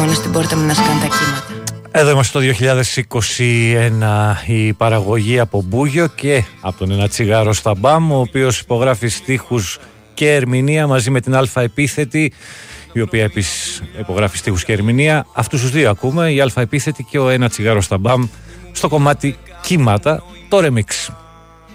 Μόνο στην πόρτα μου να σκάνε τα κύματα. Εδώ είμαστε το 2021, η παραγωγή από Μπούγιο και από τον Ένα Τσιγάρο στα Μπαμ, ο οποίος υπογράφει στίχους και ερμηνεία μαζί με την Αλφα Επίθετη, η οποία επίσης υπογράφει στίχους και ερμηνεία. Αυτούς τους δύο ακούμε, η Αλφα Επίθετη και ο Ένα Τσιγάρο στα Μπαμ, στο κομμάτι Κύματα, το remix.